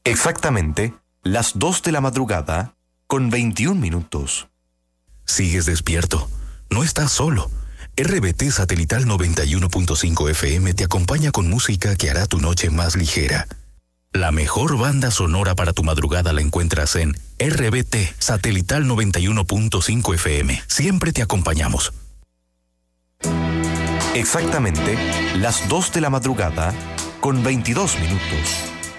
Exactamente las 2 de la madrugada con 21 minutos. Sigues despierto. No estás solo. RBT Satelital 91.5 FM te acompaña con música que hará tu noche más ligera. La mejor banda sonora para tu madrugada la encuentras en RBT Satelital 91.5 FM. Siempre te acompañamos. Exactamente las 2 de la madrugada con 22 minutos.